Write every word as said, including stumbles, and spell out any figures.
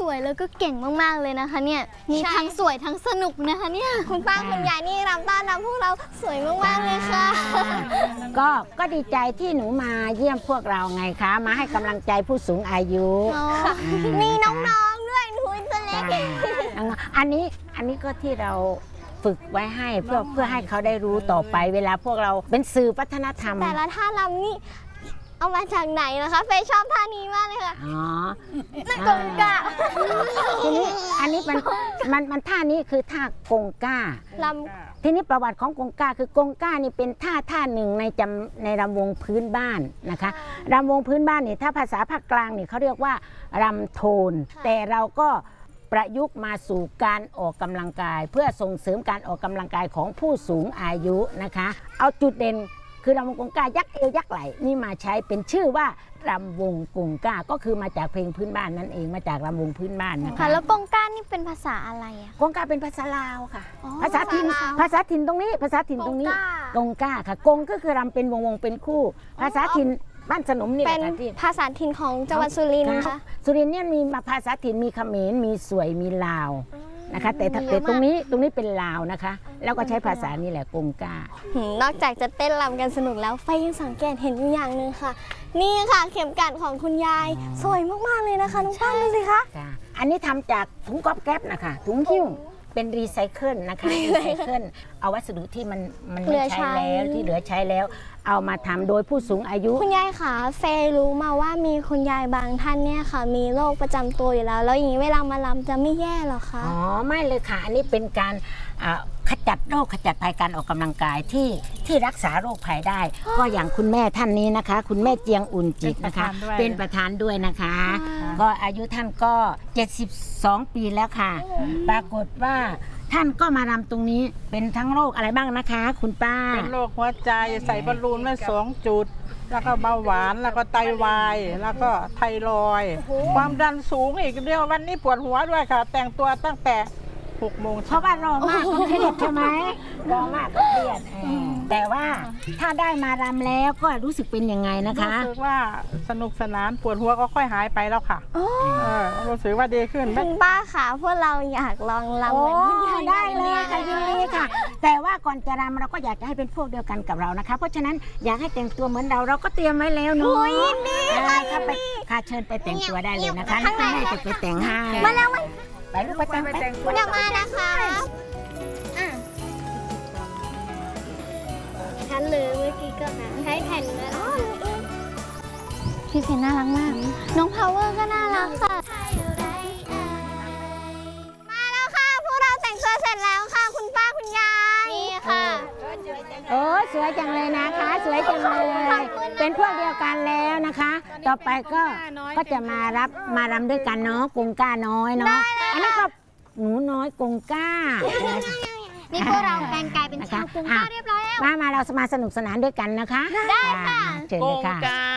วยแล้วก็เก่งมากๆเลยนะคะเนี่ยมีทั้งสวยทั้งสนุกนะคะเนี่ยคุณป้าคุณยายนี่รำต้อนรับพวกเราสวยมากๆเลยค่ะก็ก็ดีใจที่หนูมาเยี่ยมพวกเราไงคะมาให้กำลังใจผู้สูงอายุมีน้องๆด้วยหนูตัวเล็กอันนี้อันนี้ก็ที่เราฝึกไว้ให้เพื่อเพื่อให้เขาได้รู้ต่อไปเวลาพวกเราเป็นสื่อวัฒนธรรมแต่ละท่ารำนี่เอามาจากไหนนะคะเฟย์ชอบท่านี้มากเลยค่ะอ๋อนั่นกงก้าทีนี้อันนี้มันมันมันท่านี้คือท่ากงก้าลำทีนี้ประวัติของกงก้าคือกงก้านี่เป็นท่าท่าหนึ่งในจำในรำวงพื้นบ้านนะคะรำวงพื้นบ้านนี่ถ้าภาษาภาคกลางนี่เขาเรียกว่ารำโทนแต่เราก็ประยุกต์มาสู่การออกกำลังกายเพื่อส่งเสริมการออกกำลังกายของผู้สูงอายุนะคะเอาจุดเด่นคือรำวงกงก้ายักเอวยักไหล่นี่มาใช้เป็นชื่อว่ารำวงกงก้าก็คือมาจากเพลงพื้นบ้านนั่นเองมาจากรำวงพื้นบ้านนะคะแล้วกงก้านี่เป็นภาษาอะไรอะกงก้าเป็นภาษาลาวค่ะภาษาถิ่นภาษาถิ่นตรงนี้ภาษาถิ่นตรงนี้กงก้าค่ะกงก็คือรำเป็นวงวงเป็นคู่ภาษาถิ่นบ้านสนมนี่เป็นภาษาถิ่นของจังหวัดสุรินทร์ค่ะสุรินทร์เนี่ยมีภาษาถิ่นมีเขมรมีสวยมีลาวนะคะแต่แต่ตรงนี้ตรงนี้เป็นลาวนะคะแล้วก็ใช้ภาษานี่แหละกงก้านอกจากจะเต้นรำกันสนุกแล้วไฟยังสังเกตเห็นอยู่อย่างหนึ่งค่ะนี่ค่ะเข็มกัดของคุณยายสวยมากๆเลยนะคะน้องป้าดูสิคะอันนี้ทำจากถุงก๊อบแก๊บนะคะถุงหิ้วเป็นรีไซเคิลนะคะรีไซเคิลเอาวัสดุที่มันมันไม่ใช้แล้วที่เหลือใช้แล้วเอามาทำโดยผู้สูงอายุคุณยายค่ะเฟย์รู้มาว่ามีคุณยายบางท่านเนี่ยค่ะมีโรคประจำตัวอยู่แล้วแล้วอย่างนี้เวลามาลำจะไม่แย่หรอคะอ๋อไม่เลยค่ะอันนี้เป็นการขจัดโรคขจัดภัยการออกกำลังกายที่ที่รักษาโรคภัยได้ก็อย่างคุณแม่ท่านนี้นะคะคุณแม่เจียงอุ่นจิตนะคะเป็นประธานด้วยนะคะก็อายุท่านก็เจ็ดสิบสองปีแล้วค่ะปรากฏว่าท่านก็มารำตรงนี้เป็นทั้งโรคอะไรบ้างนะคะคุณป้าเป็นโรคหัวใจใส่บอลลูนมาสองจุดแล้วก็เบาหวานแล้วก็ไตวายแล้วก็ไทรอยด์ความดันสูงอีกเดียววันนี้ปวดหัวด้วยค่ะแต่งตัวตั้งแต่หกโมงเพราะว่ารอมากก็เครียดใช่ไหมรอมากก็เครียดแต่ว่าถ้าได้มารำแล้วก็รู้สึกเป็นยังไงนะคะรู้สึกว่าสนุกสนานปวดหัวก็ค่อยหายไปแล้วค่ะรู้สึกว่าดีขึ้นคุณป้าค่ะพวกเราอยากลองรำเหมือนคุณยายได้เลยค่ะยินดีค่ะแต่ว่าก่อนจะรำเราก็อยากจะให้เป็นพวกเดียวกันกับเรานะคะเพราะฉะนั้นอยากให้แต่งตัวเหมือนเราเราก็เตรียมไว้แล้วเนาะยินดีค่ะถ้าไปค่ะเชิญไปแต่งตัวได้เลยนะคะข้างในจะไปแต่งให้มาแล้วไปลูกไปแต่งแต่งเดี๋ยวมานะคะฉันเลยเมื่อกี้ก็ใช้แผ่นเลยพี่เพนน่ารักมากน้องพาวเวอร์ก็น่ารักค่ะมาแล้วค่ะพวกเราแต่งตัวเสร็จแล้วค่ะคุณป้าคุณยายนี่ค่ะโอ้สวยจังเลยนะคะสวยจังเลยเป็นพวกเดียวกันแล้วนะคะต่อไปก็ก็จะมารับมารำด้วยกันเนาะกงก้าน้อยเนาะอันนี้ก็หนูน้อยกงก้านี่พวกเราแปลงกายเป็นชาวกงก้าเรียบร้อยแล้วมามาเรามาสนุกสนานด้วยกันนะคะได้ค่ะเชิญเลยค่ะกงก้า